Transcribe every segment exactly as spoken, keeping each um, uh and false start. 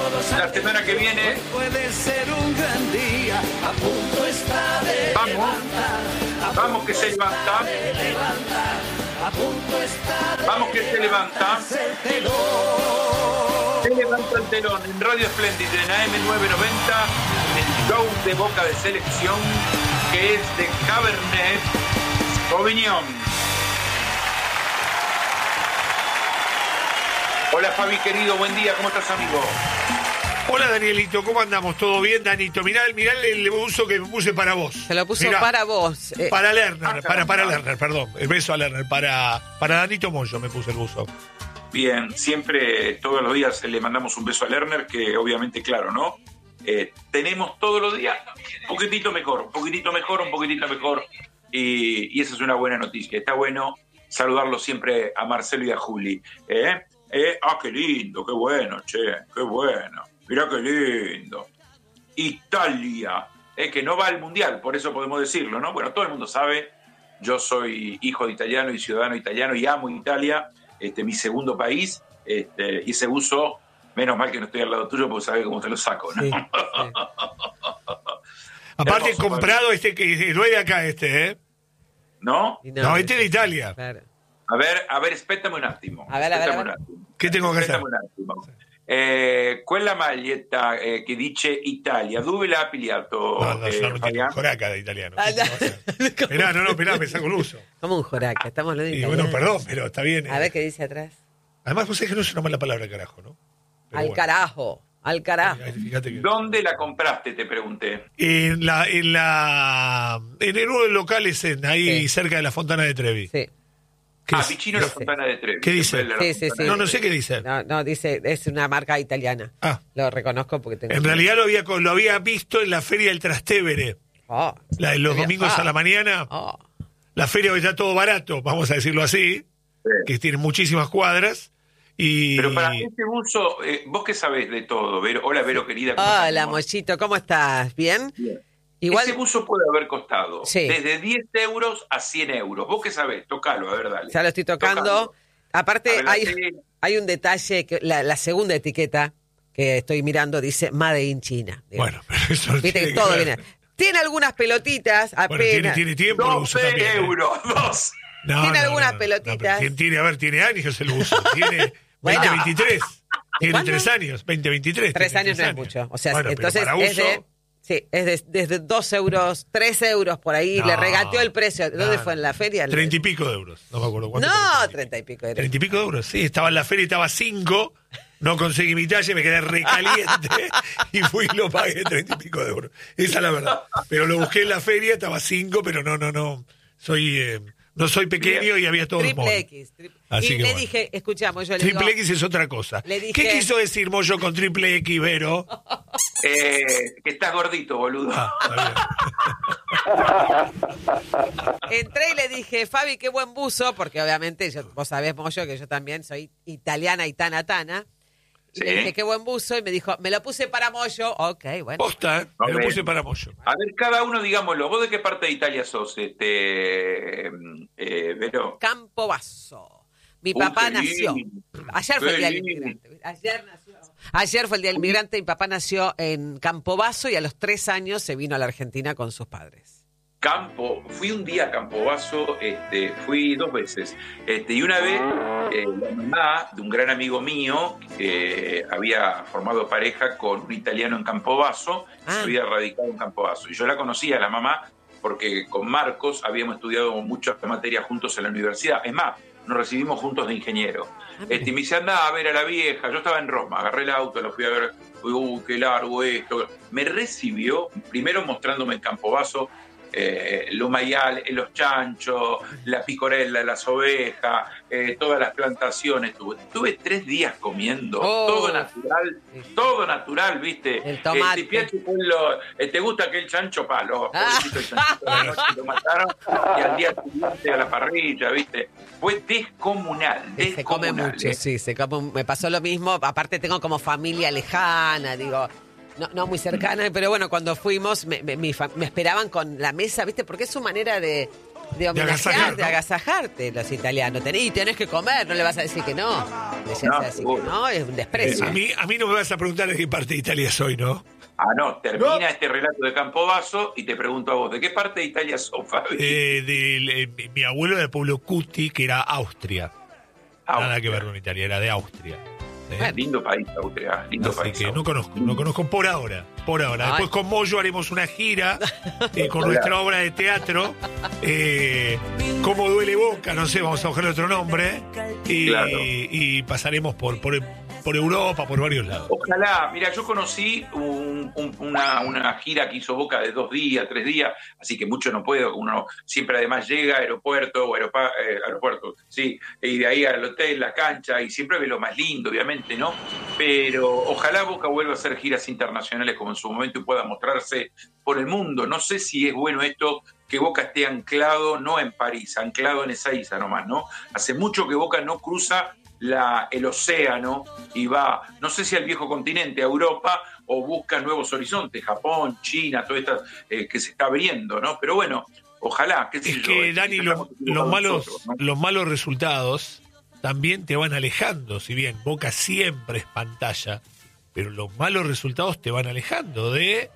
La semana que viene puede ser un gran día, a punto está de vamos, levantar, vamos que se levanta, de levantar, a punto está de vamos que se levanta, el telón. se levanta el telón en Radio Splendid en A M novecientos noventa, el show de Boca de Selección que es de Cabernet Sauvignon. Hola Fabi querido, buen día, ¿cómo estás amigo? Hola Danielito, ¿cómo andamos? ¿Todo bien, Danito? Mirá, mirá el uso que me puse para vos. Se lo puso Mirá, para vos. Eh. Para Lerner, Ah, para, para Lerner, perdón. El beso a Lerner, para, para Danito Moyo me puse el buzo. Bien, siempre, todos los días le mandamos un beso a Lerner, que obviamente, claro, ¿no? Eh, tenemos todos los días un poquitito mejor, un poquitito mejor, un poquitito mejor. Y, y esa es una buena noticia. Está bueno saludarlo siempre a Marcelo y a Juli. ¿Eh? ¿Eh? Ah, qué lindo, qué bueno, che, qué bueno. Mirá qué lindo. Italia, eh, que no va al Mundial, por eso podemos decirlo, ¿no? Bueno, todo el mundo sabe, yo soy hijo de italiano y ciudadano italiano y amo Italia, este, mi segundo país, este, y ese uso, menos mal que no estoy al lado tuyo porque sabes cómo te lo saco, ¿no? Sí, sí. Aparte, Hermoso, comprado este que no es de acá, este, ¿eh? ¿No? Y No, este es de Italia. Claro. A ver, a ver, aspettami un attimo. A ver, a ver, aspettami a ver. un attimo. Che tengo che Aspettami un attimo. Eh, quella maglietta eh, che dice Italia, dove l'ha pigliato? No, no, eh, yo no tengo Fabián? joraca de italiano. Ah, ¿Qué te va a hacer? Esperá, no, no, esperá, me saco el uso. Como un joraca, estamos hablando de Y italiano. bueno, perdón, pero está bien. A ver qué dice atrás. Además, vos sabés que no es una mala palabra, carajo, ¿no? Pero Al bueno. carajo, al carajo. Ahí, fíjate que... ¿Dónde la compraste? Te pregunté. En la, en la, en uno de los locales en, ahí Sí. cerca de la Fontana de Trevi. Sí. ¿Qué Ah, es? vicino la dice? Fontana de Trevi. ¿Qué dice? Bella la Sí, sí, Fontana sí. de No, no sé Trevi. qué dice. No, no, dice, es una marca italiana. Ah. Lo reconozco porque tengo... En realidad lo había, lo había visto en la feria del Trastevere, Oh, la de los había- domingos ah, a la mañana. oh. La feria que está todo barato, vamos a decirlo así, Sí. que tiene muchísimas cuadras. Y Pero para este uso, eh, vos que sabés de todo, Vero. Hola, Vero, querida. ¿cómo Hola, estás? Mochito, ¿cómo estás? ¿Bien? Bien. Igual, Ese buzo puede haber costado Sí. desde diez euros a cien euros. ¿Vos qué sabés? Tocalo, a ver, dale. ya lo estoy tocando. Tocalo. Aparte, A ver, hay, dale. hay un detalle, que la, la segunda etiqueta que estoy mirando dice Made in China. Digo, bueno, pero eso no viste tiene que que todo ver. viene. Tiene algunas pelotitas, apenas. Bueno, tiene, tiene tiempo, lo uso doce también. ¿eh? euros, dos. No, Tiene no, algunas no, no, pelotitas. no, pero ¿quién tiene? A ver, tiene años el uso. Tiene Bueno. veinte veintitrés. Tiene ¿Cuándo? tres años, veinte veintitrés. Tres tiene años no es mucho. O sea, Bueno, pero entonces para es de. uso, Sí, es de, desde dos euros, tres euros por ahí. No, le regateó el precio. ¿Dónde no, fue? ¿En la feria? Treinta y pico de euros. No me acuerdo cuánto. No, pero treinta y pico de euros. Treinta y pico de euros, sí. Estaba en la feria y estaba cinco. No conseguí mi talla, me quedé recaliente y fui y lo pagué treinta y pico de euros. Esa es la verdad. Pero lo busqué en la feria, estaba cinco, pero no, no, no. Soy, eh, no soy pequeño y había todo el Triple mono. X. tri- Así y que le bueno. dije, escuchamos, yo le Triple digo, X es otra cosa. Le dije- ¿Qué quiso decir Moyo con triple X, Vero? Eh, que estás gordito, boludo. Ah, está bien. entré y le dije, Fabi, qué buen buzo, porque obviamente yo, vos sabés, Moyo, que yo también soy italiana y tana tana. Y Sí. le dije, qué buen buzo, y me dijo, me lo puse para Moyo. Ok, bueno. Posta, ¿eh? Me lo Ok. puse para Moyo. A ver, cada uno, digámoslo. ¿Vos de qué parte de Italia sos, este, eh, Vero? Campobasso. Mi Uy, papá qué nació. lindo. Ayer fue el Qué día del lindo. inmigrante. Ayer nació. Ayer fue el día del inmigrante. Mi papá nació en Campobasso y a los tres años se vino a la Argentina con sus padres. Campo, fui un día a Campobasso, este, fui dos veces, este, y una vez eh, la mamá de un gran amigo mío que había formado pareja con un italiano en Campobasso, Ah. se había radicado en Campobasso, y yo la conocía, la mamá, porque con Marcos habíamos estudiado muchas materias juntos en la universidad, es más, nos recibimos juntos de ingeniero. Este, y me dice, anda a ver a la vieja, yo estaba en Roma, agarré el auto, lo fui a ver, uy, qué largo esto, me recibió, primero mostrándome en Campobasso, Eh, lo maial, los chanchos, la picorella, las ovejas, eh, todas las plantaciones. Tuve, tuve tres días comiendo, Oh. todo natural, todo natural, ¿viste? El tomate. Eh, te, piace quello- eh, ¿te gusta aquel chancho palo? Ah. Pobrecito el chanchito, la noche lo mataron y al día siguiente a la parrilla, ¿viste? Fue descomunal, Se come descomunal. mucho, ¿eh? sí, se come, me pasó lo mismo. Aparte tengo como familia lejana, digo, no, no muy cercana, pero bueno, cuando fuimos me, me- mi fa- me esperaban con la mesa, ¿viste? Porque es su manera de, de homenajear, agasajar, ¿no? de agasajarte los italianos. Tenés, y tenés que comer, no le vas a decir que no. Decías No, así seguro. que no, es un Eh, desprecio. a, mí, a mí no me vas a preguntar de qué parte de Italia soy, ¿no? Ah, no, termina No. este relato de Campobasso y te pregunto a vos, ¿de qué parte de Italia sos, Fabi? Eh, del, eh, mi- mi abuelo era del pueblo Cuti, que era Austria. Austria. Nada que ver con Italia, era de Austria. ¿eh? Bueno. Lindo país, Austria, lindo Así país. que no Austria. conozco, no conozco por ahora, por ahora. Ay. Después con Moyo haremos una gira eh, con Hola. nuestra obra de teatro, eh, Cómo duele Boca, no sé, vamos a buscar otro nombre, y, Claro. y pasaremos por, por, por Europa, por varios lados. Ojalá, mira, yo conocí un- un- una, una gira que hizo Boca de dos días, tres días, así que mucho no puedo, uno siempre además llega a aeropuerto, o aeropa- eh, aeropuerto, sí, y de ahí al hotel, la cancha, y siempre ve lo más lindo, obviamente, ¿no? Pero ojalá Boca vuelva a hacer giras internacionales como en su momento y pueda mostrarse por el mundo. No sé si es bueno esto que Boca esté anclado, no en París, anclado en Ezeiza nomás, ¿no? Hace mucho que Boca no cruza la, el océano y va, no sé si al viejo continente, a Europa, o busca nuevos horizontes, Japón, China, todo esto eh, que se está abriendo, ¿no? Pero bueno, ojalá, qué sé Es yo, que, eh, Dani, estamos los, equivocados los malos, nosotros, ¿no? los malos resultados también te van alejando, si bien Boca siempre es pantalla, pero los malos resultados te van alejando de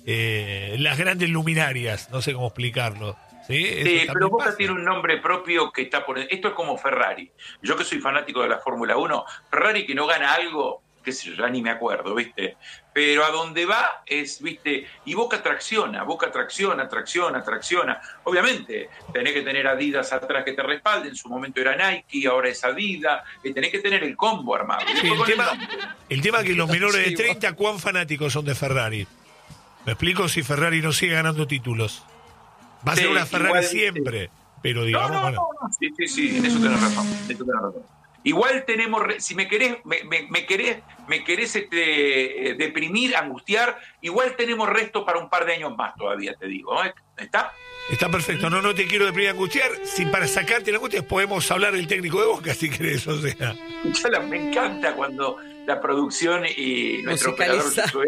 eh, las grandes luminarias, no sé cómo explicarlo. Sí, Eso Sí, también pero Boca pasa. tiene un nombre propio que está por... Esto es como Ferrari. Yo que soy fanático de la Fórmula uno, Ferrari que no gana algo, qué sé yo, ya ni me acuerdo, ¿viste? Pero a donde va es, ¿viste? Y Boca tracciona, Boca tracciona, tracciona, tracciona. Obviamente, tenés que tener Adidas atrás que te respalde, en su momento era Nike, ahora es Adidas, y tenés que tener el combo armado. Y Sí, después el, con el tema, nombre. el tema es que los menores de Sí, treinta, ¿cuán fanáticos son de Ferrari? Me explico si Ferrari no sigue ganando títulos. Va a Sí, ser una Ferrari igual, siempre, pero No, digamos, no, bueno. no, no, sí, sí, sí, en eso tenés razón, en eso tenés razón. Igual tenemos, re- si me querés, me, me- me querés, me querés este, eh, deprimir, angustiar, igual tenemos resto para un par de años más todavía, te digo, ¿eh? ¿Está? Está perfecto, no, no te quiero deprimir angustiar. Si para sacarte la angustia podemos hablar del técnico de Boca, si querés, o sea. Yo la- me encanta cuando la producción y nuestro operador Musicaliza. Josué,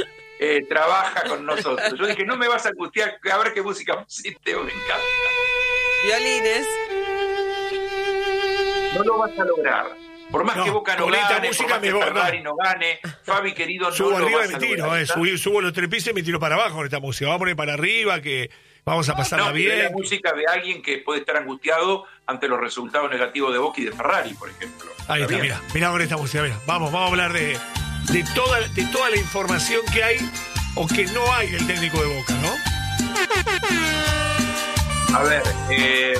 eh, trabaja con nosotros. Yo dije, no me vas a angustiar, a ver qué música pusiste, me encanta. Violines. No lo vas a lograr. Por más No, que Boca no con esta gane, música por más me que voy, Ferrari no. no gane, Fabi querido, no Subo lo arriba vas y a me tiro, lograr, eh, ¿está? subí- subo los tres pisos y me tiro para abajo con esta música. Vamos a poner para arriba, que vamos a pasarla No, pero es bien. la música de alguien que puede estar angustiado ante los resultados negativos de Boca y de Ferrari, por ejemplo. Ahí está, bien? mira, mira con esta música, mira. Vamos, vamos a hablar de, de, toda, de toda la información que hay o que no hay del técnico de Boca, ¿no? A ver, eh,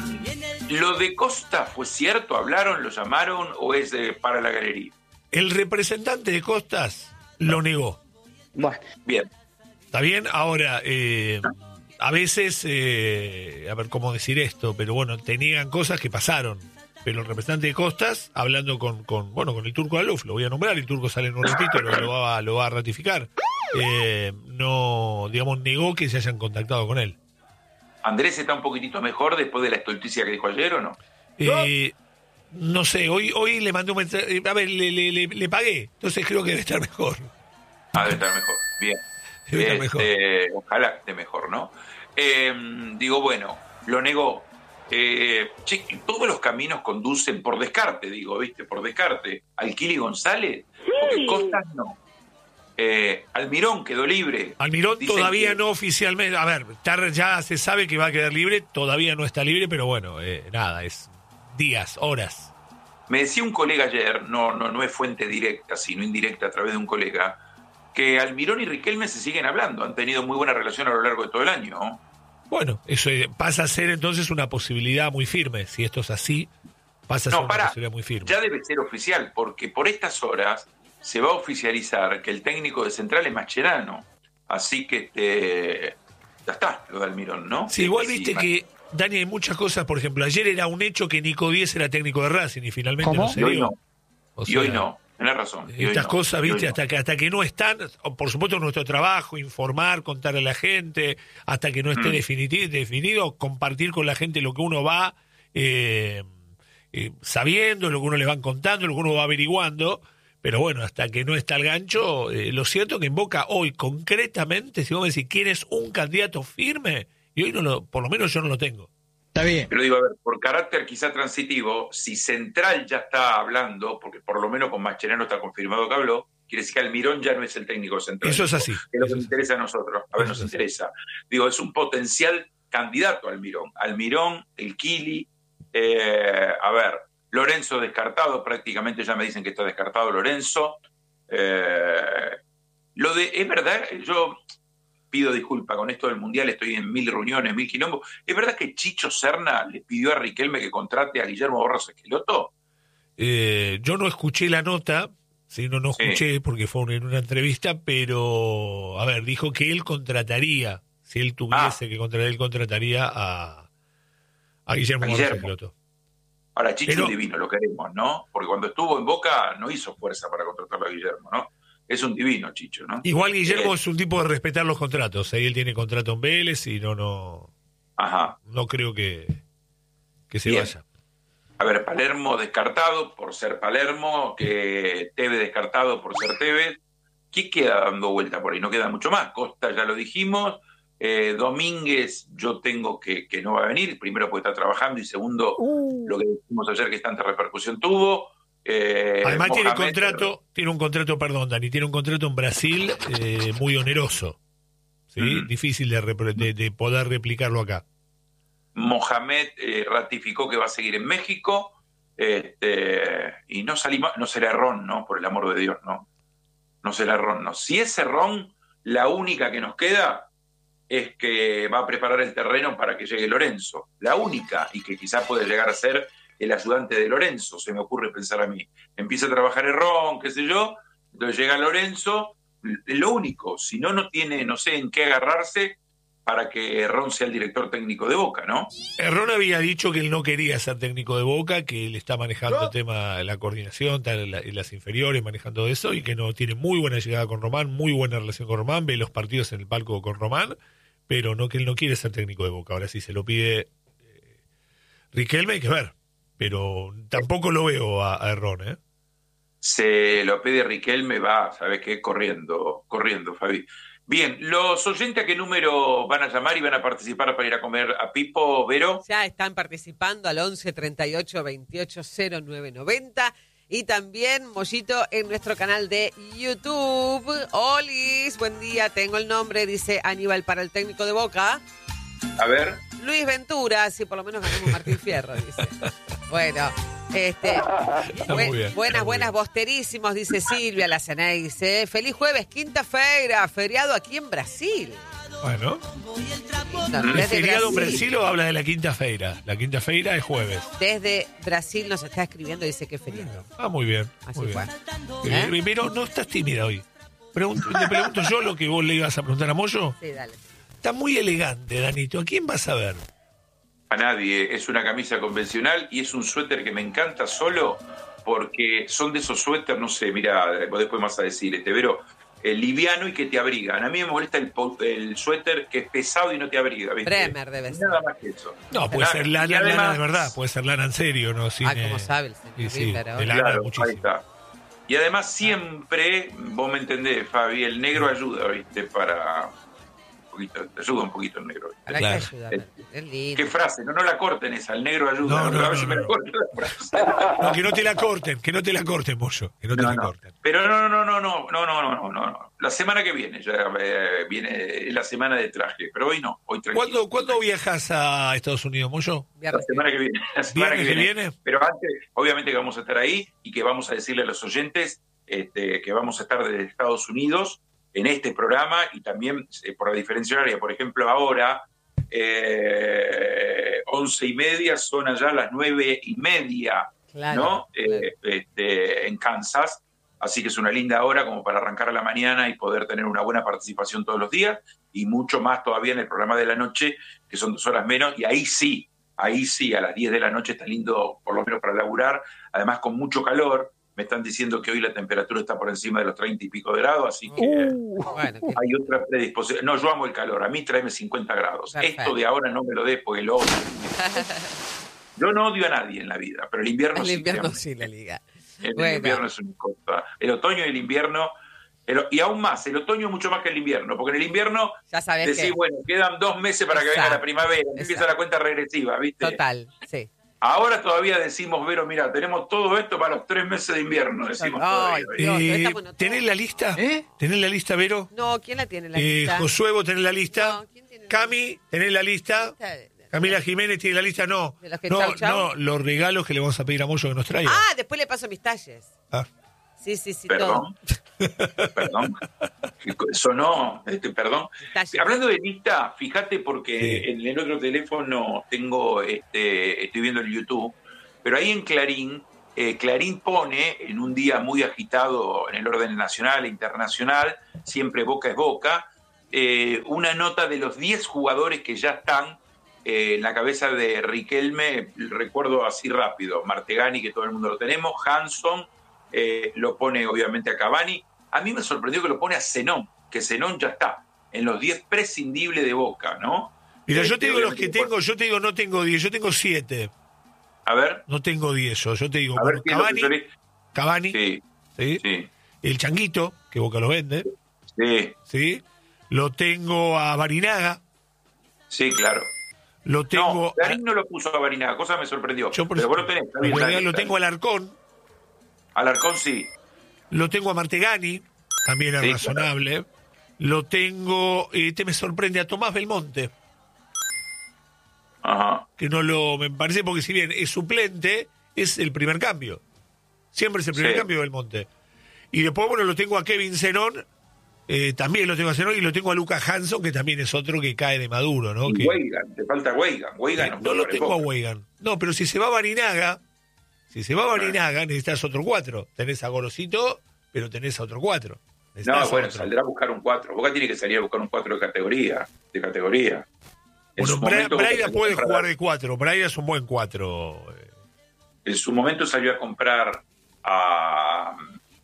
¿lo de Costa fue cierto? ¿Hablaron, lo llamaron o es eh, para la galería? El representante de Costas lo negó. Bueno, Bien. ¿Está bien? Ahora, eh, a veces, eh, a ver cómo decir esto, pero bueno, te niegan cosas que pasaron. Pero el representante de Costas, hablando con, con bueno, con el turco Aluf, lo voy a nombrar, el turco sale en un ratito, lo, lo, va, lo va a ratificar. Eh, no, digamos, negó que se hayan contactado con él. ¿Andrés está un poquitito mejor después de la estolticia que dijo ayer o no? Eh, no sé, hoy hoy le mandé un mensaje, a ver, le, le, le, le pagué, entonces creo que debe estar mejor. Ah, debe estar mejor. Bien. Debe estar mejor. Este, ojalá esté mejor, ¿no? Eh, digo, bueno, lo negó. Eh, che, todos los caminos conducen por descarte, digo, ¿viste? Por descarte. Alquili González, porque Costas no. Eh, Almirón quedó libre. Almirón Dicen todavía que- no oficialmente, a ver, está- ya se sabe que va a quedar libre, todavía no está libre, pero bueno, eh, nada, es días, horas. Me decía un colega ayer, no, no, no es fuente directa, sino indirecta a través de un colega, que Almirón y Riquelme se siguen hablando, han tenido muy buena relación a lo largo de todo el año, ¿no? Bueno, eso eh, pasa a ser entonces una posibilidad muy firme, si esto es así, pasa a ser No, una pará, posibilidad muy firme. ya debe ser oficial, porque por estas horas se va a oficializar que el técnico de Central es Mascherano. Así que este, ya está, lo de Almirón, ¿no? Sí, igual Sí, viste Ma- que, Dani, hay muchas cosas, por ejemplo, ayer era un hecho que Nico Díez era técnico de Racing y finalmente ¿Cómo? no se Y hoy dio. no, O y hoy sea, no, tenés razón. y hoy Estas no, cosas, y hoy viste, no. hasta que hasta que no están, o por supuesto nuestro trabajo, informar, contarle a la gente, hasta que no esté Mm. definiti- definido, compartir con la gente lo que uno va eh, eh, sabiendo, lo que uno le van contando, lo que uno va averiguando, pero bueno, hasta que no está el gancho, eh, lo cierto que en Boca hoy, concretamente, si vos me decís quién es un candidato firme, y hoy no lo, por lo menos yo no lo tengo. Está bien. Pero digo, a ver, por carácter quizá transitivo, si Central ya está hablando, porque por lo menos con Mascherano está confirmado que habló, quiere decir que Almirón ya no es el técnico central. Eso es así. Que es lo que Eso nos es interesa a nosotros. A ver, Eso nos es así. interesa. Digo, es un potencial candidato Almirón. Almirón, el Kili, eh, a ver, Lorenzo descartado, prácticamente ya me dicen que está descartado Lorenzo. Eh, lo de, es verdad, yo pido disculpa con esto del Mundial, estoy en mil reuniones, mil quilombos. ¿Es verdad que Chicho Serna le pidió a Riquelme que contrate a Guillermo Barros Esqueloto? Eh, yo no escuché la nota, sí, no, no escuché Sí. porque fue en una entrevista, pero, a ver, dijo que él contrataría, si él tuviese Ah. que contratar, él contrataría a, a Guillermo A Barros Guillermo. Esqueloto. Ahora, Chicho Pero- es divino, lo queremos, ¿no? Porque cuando estuvo en Boca no hizo fuerza para contratarlo a Guillermo, ¿no? Es un divino, Chicho, ¿no? Igual Guillermo Eh, es un tipo de respetar los contratos, ahí él tiene contrato en Vélez y no, no, Ajá. no creo que, que se Bien. vaya. A ver, Palermo descartado por ser Palermo, que Tevez descartado por ser Tevez. ¿Qué queda dando vuelta por ahí? No queda mucho más. Costa ya lo dijimos. Eh, Domínguez yo tengo que, que no va a venir, primero porque está trabajando y segundo lo que dijimos ayer que tanta repercusión tuvo. Eh, Además tiene Mohamed- contrato, tiene un contrato, perdón, Dani, tiene un contrato en Brasil eh, muy oneroso, ¿sí? Mm. Difícil de, repre- de, de poder replicarlo acá. Mohamed eh, ratificó que va a seguir en México, este, y no salimos, no será Ron, ¿no? Por el amor de Dios, no. No será Ron, no. Si es Ron, la única que nos queda es que va a preparar el terreno para que llegue Lorenzo. La única, y que quizá puede llegar a ser el ayudante de Lorenzo, se me ocurre pensar a mí. Empieza a trabajar Ron, qué sé yo, entonces llega Lorenzo, lo único, si no, no tiene, no sé en qué agarrarse para que Ron sea el director técnico de Boca, ¿no? Ron había dicho que él no quería ser técnico de Boca, que él está manejando el tema de la coordinación, está en, la- en las inferiores, manejando eso, y que no tiene muy buena llegada con Román, muy buena relación con Román, ve los partidos en el palco con Román, pero no que él no quiere ser técnico de Boca. Ahora sí se lo pide eh, Riquelme, hay que ver, pero tampoco lo veo a, a Ron, ¿eh? Se lo pide Riquelme, va, ¿sabes qué? Corriendo, corriendo, Fabi. Bien, los oyentes a qué número van a llamar y van a participar para ir a comer a Pipo, Vero. Ya están participando al once treinta y ocho veintiocho cero nueve noventa y también, Mollito, en nuestro canal de YouTube. Olis, buen día, tengo el nombre, dice Aníbal para el técnico de Boca. A ver. Luis Ventura, si por lo menos ganamos Martín Fierro, dice. Bueno, este, Está bue- muy bien, está buenas, muy buenas, bien. bosterísimos, dice Silvia Lacenay, dice, feliz jueves, quinta-feira, feriado aquí en Brasil. Bueno, No, ¿el desde feriado en Brasil, Brasil o habla de la quinta-feira? La quinta-feira es jueves. desde Brasil nos está escribiendo, dice que es feriado. Ah, muy bien. Así muy fue. bien. ¿Eh? Eh, Pero no estás tímida hoy. Pregun- le pregunto yo lo que vos le ibas a preguntar a Moyo. Sí, dale. Está muy elegante, Danito. ¿A quién vas a ver? A nadie, es una camisa convencional y es un suéter que me encanta solo porque son de esos suéteres, no sé, mira, vos después vas a decir, este, Vero, eh, liviano y que te abrigan. A mí me molesta el, po- el suéter que es pesado y no te abriga, ¿viste? Bremer debe ser. Nada más que eso. No, puede Nada- ser y lana, además- lana de verdad. Puede ser lana en serio, ¿no? Cine. Ah, como sabe el señor Y sí, River ahora. de lana Claro, muchísimo. ahí está. Y además siempre, vos me entendés, Fabi, el negro ayuda, ¿viste? Para... Un poquito, te ayuda un poquito el negro. ¿viste? Para Claro. que ayuda, es lindo. ¿Qué frase? No, no la corten esa, el negro ayuda. No, no, a ver no, si me no. la cortan la frase. No, que no te la corten, que no te la corten, Moyo. Que no te No, la no. corten. Pero no, no, no, no, no, no, no, no, no, no. La semana que viene, ya eh, viene la semana de traje, pero hoy no, hoy tranquilo. ¿Cuándo, ¿Cuándo viajas a Estados Unidos, Moyo? La Viernes. semana que viene. La semana ¿Viernes que viene? Pero antes, obviamente que vamos a estar ahí y que vamos a decirle a los oyentes este, que vamos a estar desde Estados Unidos en este programa y también eh, por la diferencia horaria. Por ejemplo, ahora, eh, once y media, son allá las nueve y media, Claro, ¿no? claro. Eh, este, en Kansas. Así que es una linda hora como para arrancar a la mañana y poder tener una buena participación todos los días y mucho más todavía en el programa de la noche, que son dos horas menos, y ahí sí, ahí sí, a las diez de la noche está lindo, por lo menos para laburar, además con mucho calor. Me están diciendo que hoy la temperatura está por encima de los treinta y pico de grados, así que Bueno, que- hay otra predisposición. No, yo amo el calor, a mí tráeme cincuenta grados. Perfecto. Esto de ahora no me lo des porque lo odio. Yo no odio a nadie en la vida, pero el invierno el sí. invierno créame. sí la liga. El Bueno. invierno es una cosa. El otoño y el invierno El, y aún más, el otoño mucho más que el invierno, porque en el invierno Ya sabés decís, que... bueno, quedan dos meses para que Exacto, venga la primavera, exacto. empieza la cuenta regresiva, ¿viste? Total, sí. Ahora todavía decimos, Vero, mira, tenemos todo esto para los tres meses de invierno, decimos Ay, todavía. Dios, Eh, está bueno todo. ¿Tenés la lista? ¿Eh? ¿Tenés la lista, Vero? No, ¿quién la tiene la Eh, lista? Josué, ¿vos tenés la lista? No, ¿quién tiene la Cami, ¿tenés la lista? lista de- de- Camila Jiménez tiene la lista, no. ¿De los que no, chau, chau? no, los regalos que le vamos a pedir a Moyo que nos traiga. Ah, después le paso mis talles. Ah. Sí, sí, sí, todo. Perdón, perdón, sonó, este, perdón. Talles. Hablando de lista, fíjate porque Sí. en el otro teléfono tengo, este, estoy viendo el YouTube, pero ahí en Clarín, eh, Clarín pone en un día muy agitado en el orden nacional e internacional, siempre Boca es Boca, eh, una nota de los diez jugadores que ya están eh, en la cabeza de Riquelme, recuerdo así rápido, Martegani, que todo el mundo lo tenemos, Hanson, eh, lo pone obviamente a Cavani. A mí me sorprendió que lo pone a Zenón, que Zenón ya está en los diez prescindibles de Boca, ¿no? Mira, yo Este, te digo los que obviamente, tengo, yo te digo no tengo diez, yo tengo siete. A ver, No tengo diez, yo, yo te digo, a ver bueno, qué es lo que Cavani, yo le- Cavani, Sí, ¿sí? sí, El Changuito, que Boca lo vende, sí, ¿sí? Lo tengo a Barinaga, sí, claro. lo No, tengo... Clarín no lo puso a Barinaga, cosa me sorprendió. Yo por Pero eso- vos lo tenés, está bien, lo, está bien, lo está tengo bien. al Arcón, Alarcón sí. lo tengo a Martegani, también es Sí, razonable. Lo tengo, eh, te me sorprende a Tomás Belmonte, Ajá. que no lo, me parece, porque si bien es suplente, es el primer cambio. Siempre es el primer Sí. cambio Belmonte. Y después, bueno, lo tengo a Kevin Zenón, eh, también lo tengo a Zenón, y lo tengo a Lucas Hanson, que también es otro que cae de maduro, ¿no? Y Que, Weigan, te falta Weigan. Weigan eh, no, no puede lo jugar en tengo a Boca. Weigan. No, pero si se va a Barinaga, si se va a Barinaga, necesitas otro cuatro. Tenés a Gorosito, pero tenés a otro cuatro. Necesitas No, a bueno, otro. saldrá a buscar un cuatro. Boca tiene que salir a buscar un cuatro de categoría. De categoría. En Bueno, su Bra- momento, Braida Boca puede salió a jugar comprar- de cuatro. Braida es un buen cuatro. eh. En su momento salió a comprar a,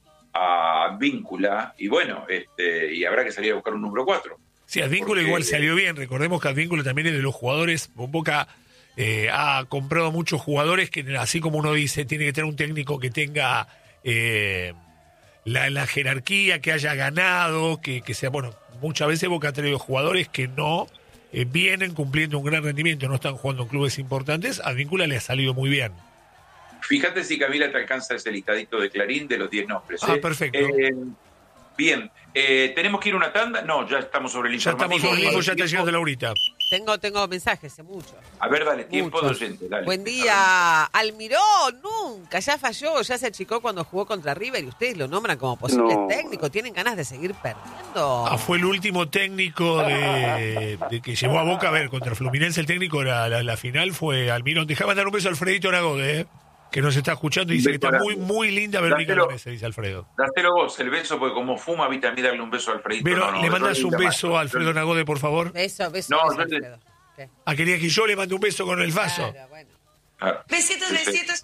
a Víncula y bueno, este, y habrá que salir a buscar un número cuatro. Sí, Advíncula Porque- igual salió bien. Recordemos que Advíncula también es de los jugadores. Boca eh, ha comprado muchos jugadores que, así como uno dice, tiene que tener un técnico que tenga eh, la, la jerarquía, que haya ganado, que, que sea, bueno, muchas veces Boca ha traído jugadores que no eh, vienen cumpliendo un gran rendimiento, no están jugando en clubes importantes. A Advíncula le ha salido muy bien. Fíjate si Camila te alcanza ese listadito de Clarín de los diez nombres. Ah, ¿eh? perfecto. Eh, bien, eh, ¿tenemos que ir a una tanda? No, ya estamos sobre el Ya informativo. estamos sobre el info, ya está Tiempo. llegando Laurita. Tengo, tengo mensajes, hace mucho. A ver, dale, tiempo Muchos. de oyente, dale. Buen día. Almirón, nunca, ya falló, ya se achicó cuando jugó contra River y ustedes lo nombran como posible No. técnico. ¿Tienen ganas de seguir perdiendo? Ah, fue el último técnico de, de que llevó a Boca a ver contra Fluminense. El técnico era la, la final fue Almirón. Dejá mandar un beso a Alfredito Aragode, eh, que nos está escuchando y dice que está muy muy linda Verónica Dáselo. Danese, dice Alfredo. Dáselo vos el beso, porque como fuma, vi también darle un beso a Alfredito. Pero No, no, le no, mandas no, un no, beso no, a Alfredo Nagode, por favor. Beso, beso, No, beso, yo te- Alfredo. ¿Qué? Ah, quería que yo le mande un beso con el vaso. Claro, bueno. Claro. Besitos, Sí, sí. besitos.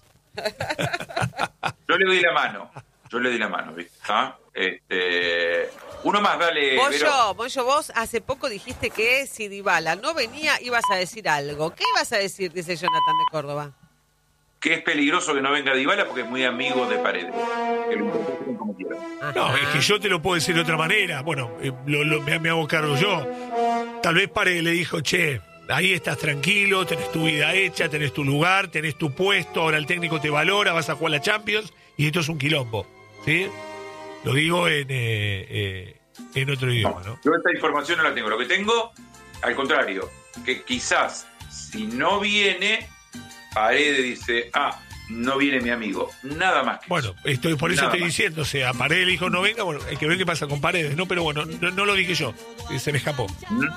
Yo le doy la mano. Yo le doy la mano, ¿viste? ¿Ah? Este, uno más, dale. Vero. Moyo, Moyo, vos hace poco dijiste que si Dybala no venía ibas a decir algo. ¿Qué ibas a decir? Dice Jonathan de Córdoba. Que es peligroso que no venga Dybala porque es muy amigo de Paredes. Que lo interpreten como quieran. No, Ajá. es que yo te lo puedo decir de otra manera. Bueno, eh, lo- lo- me, me hago cargo yo. Tal vez Paredes le dijo, che, ahí estás tranquilo, tenés tu vida hecha, tenés tu lugar, tenés tu puesto, ahora el técnico te valora, vas a jugar la Champions y esto es un quilombo. ¿Sí? Lo digo en, eh, eh, en otro idioma, ¿no? Yo esta información no la tengo. Lo que tengo, al contrario, que quizás si no viene, Paredes dice, ah, no viene mi amigo. Nada más que Bueno, eso. estoy, por eso Nada estoy más. diciendo, o sea, Paredes le dijo no venga, bueno, hay que ver qué pasa con Paredes, ¿no? Pero bueno, no, no lo dije yo, se me escapó.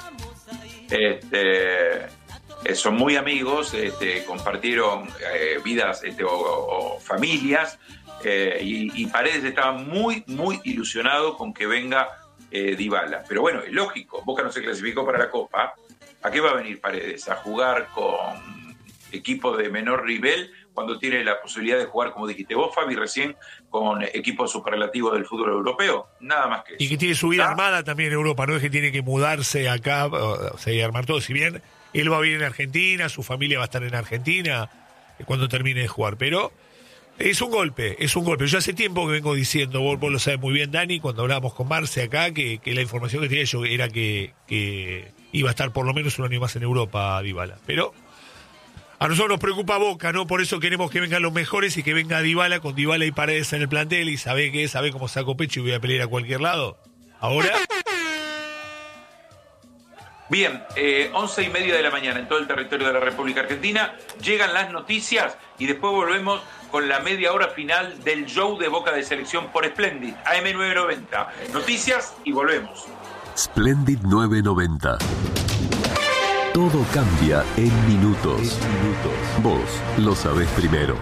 Este, eh, son muy amigos, este, compartieron eh, vidas este, o, o familias, eh, y, y Paredes estaba muy, muy ilusionado con que venga eh, Dybala. Pero bueno, es lógico, Boca no se clasificó para la Copa. ¿A qué va a venir Paredes? ¿A jugar con equipo de menor nivel cuando tiene la posibilidad de jugar, como dijiste vos, Fabi, recién, con equipos superlativos del fútbol europeo? Nada más que eso. Y que tiene su vida ¿Ah? armada también en Europa, no es que tiene que mudarse acá, o sea, y armar todo. Si bien él va a vivir en Argentina, su familia va a estar en Argentina eh, cuando termine de jugar, pero Es un golpe, es un golpe. Yo hace tiempo que vengo diciendo, vos, vos lo sabes muy bien, Dani, cuando hablábamos con Marce acá, que, que la información que tenía yo era que, que iba a estar por lo menos un año más en Europa, Dybala. Pero a nosotros nos preocupa Boca, ¿no? Por eso queremos que vengan los mejores y que venga Dybala, con Dybala y Paredes en el plantel, y sabe qué, sabe cómo saco pecho y voy a pelear a cualquier lado. Ahora... Bien, eh, once y media de la mañana en todo el territorio de la República Argentina. Llegan las noticias y después volvemos con la media hora final del show de Boca de Selección por Splendid, A M nueve noventa. Noticias y volvemos. Splendid nueve noventa. Todo cambia en minutos. Vos lo sabés primero.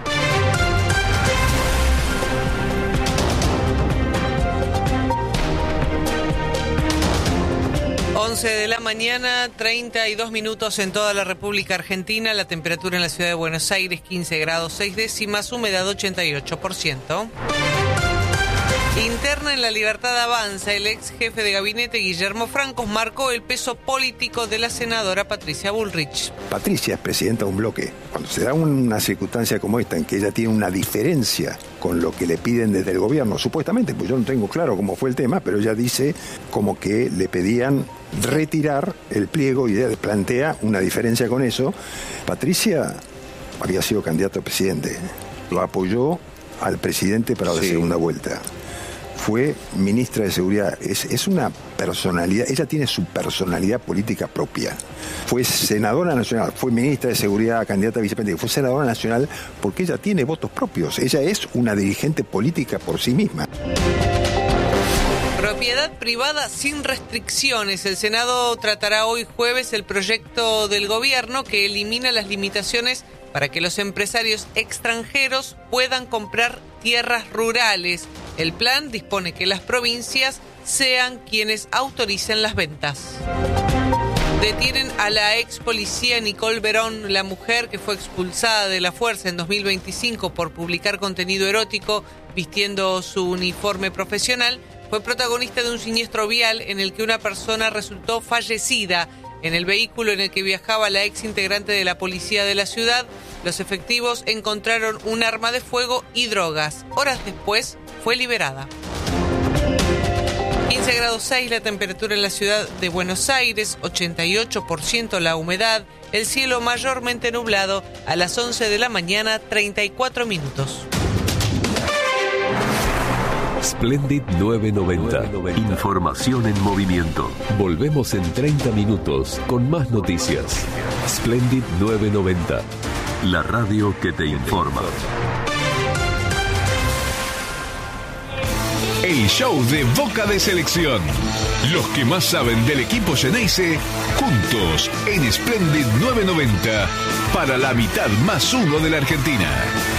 once de la mañana, treinta y dos minutos en toda la República Argentina. La temperatura en la ciudad de Buenos Aires, quince grados seis décimas, humedad ochenta y ocho por ciento. Interna en La Libertad Avanza, el ex jefe de gabinete Guillermo Francos marcó el peso político de la senadora Patricia Bullrich. Patricia es presidenta de un bloque. Cuando se da una circunstancia como esta, en que ella tiene una diferencia con lo que le piden desde el gobierno, supuestamente, pues yo no tengo claro cómo fue el tema, pero ella dice como que le pedían retirar el pliego y ella plantea una diferencia con eso. Patricia había sido candidato a presidente, lo apoyó al presidente para la sí. segunda vuelta. Fue ministra de Seguridad, es, es una personalidad, ella tiene su personalidad política propia. Fue senadora nacional, fue ministra de Seguridad, candidata a vicepresidente, fue senadora nacional porque ella tiene votos propios, ella es una dirigente política por sí misma. Propiedad privada sin restricciones. El Senado tratará hoy jueves el proyecto del gobierno que elimina las limitaciones para que los empresarios extranjeros puedan comprar tierras rurales. El plan dispone que las provincias sean quienes autoricen las ventas. Detienen a la ex policía Nicole Verón, la mujer que fue expulsada de la fuerza en dos mil veinticinco por publicar contenido erótico vistiendo su uniforme profesional. Fue protagonista de un siniestro vial en el que una persona resultó fallecida. En el vehículo en el que viajaba la ex integrante de la policía de la ciudad, los efectivos encontraron un arma de fuego y drogas. Horas después fue liberada. quince grados seis la temperatura en la ciudad de Buenos Aires, ochenta y ocho por ciento la humedad, el cielo mayormente nublado. A las once de la mañana, treinta y cuatro minutos. Splendid nueve noventa. Información en movimiento. Volvemos en treinta minutos con más noticias. Splendid nueve noventa. La radio que te informa. El show de Boca de Selección. Los que más saben del equipo Xeneize, juntos en Splendid nueve noventa para la mitad más uno de la Argentina.